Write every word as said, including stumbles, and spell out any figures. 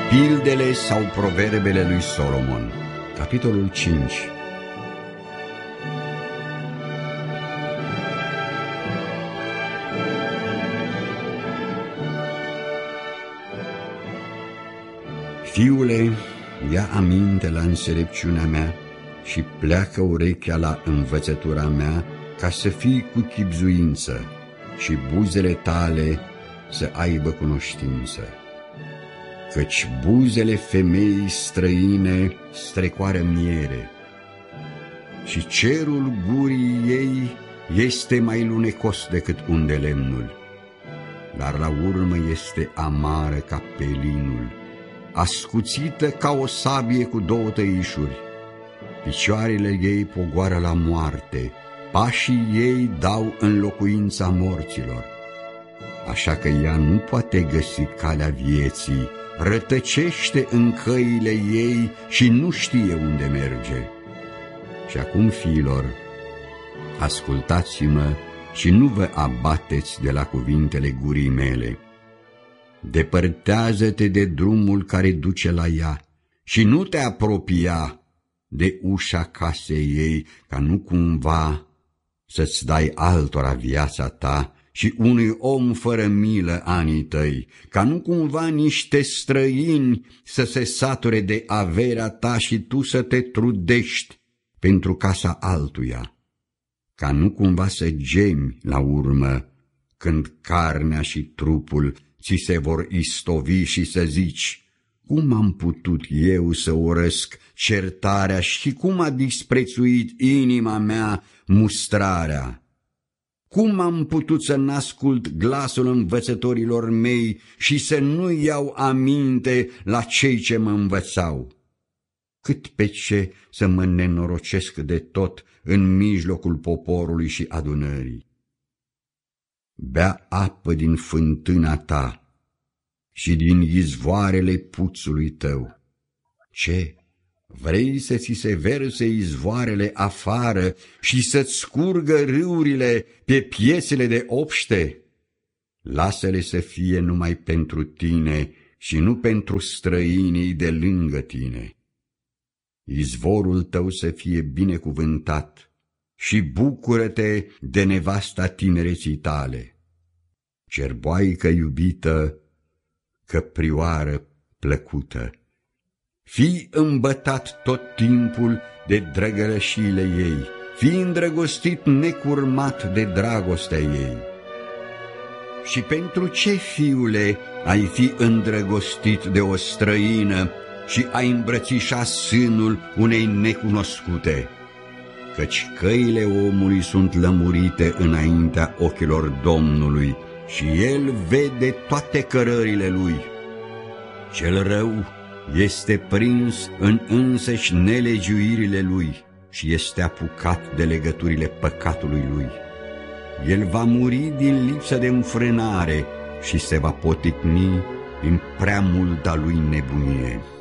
Pildele sau proverbele lui Solomon. Capitolul cinci. Fiule, ia aminte la înțelepciunea mea și pleacă urechea la învățătura mea, ca să fii cu chibzuință și buzele tale să aibă cunoștință. Căci buzele femeii străine strecoară miere și cerul gurii ei este mai lunecos decât unde lemnul, dar la urmă este amară ca pelinul, ascuțită ca o sabie cu două tăișuri. Picioarele ei pogoară la moarte, pașii ei dau în locuința morților. Așa că ea nu poate găsi calea vieții, rătăcește în căile ei și nu știe unde merge. Și acum, fiilor, ascultați-mă și nu vă abateți de la cuvintele gurii mele. Depărtează-te de drumul care duce la ea și nu te apropia de ușa casei ei, ca nu cumva să-ți dai altora viața ta și unui om fără milă anii tăi, ca nu cumva niște străini să se sature de averea ta și tu să te trudești pentru casa altuia, ca nu cumva să gemi la urmă când carnea și trupul ți se vor istovi și să zici: cum am putut eu să urăsc certarea și cum a disprețuit inima mea mustrarea? Cum am putut să n-ascult glasul învățătorilor mei și să nu iau aminte la cei ce mă învățau? Cât pe ce să mă nenorocesc de tot în mijlocul poporului și adunării? Bea apă din fântâna ta și din izvoarele puțului tău. Ce? Vrei să ți se verse izvoarele afară și să-ți scurgă râurile pe piețele de obște? Lasă-le să fie numai pentru tine și nu pentru străinii de lângă tine. Izvorul tău să fie binecuvântat și bucură-te de nevasta tinereții tale. Cerboaică iubită, căprioară plăcută, fii îmbătat tot timpul de drăgălășiile ei, fii îndrăgostit necurmat de dragostea ei. Și pentru ce, fiule, ai fi îndrăgostit de o străină și ai îmbrățișa sânul unei necunoscute? Căci căile omului sunt lămurite înaintea ochilor Domnului și El vede toate cărările lui. Cel rău este prins în însăși nelegiuirile lui și este apucat de legăturile păcatului lui. El va muri din lipsă de înfrânare și se va poticni din prea multa lui nebunie.